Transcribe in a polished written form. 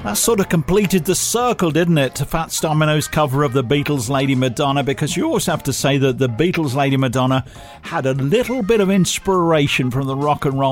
That sort of completed the circle, didn't it, to Fats Domino's cover of the Beatles' Lady Madonna, because you always have to say that the Beatles' Lady Madonna had a little bit of inspiration from the rock and roll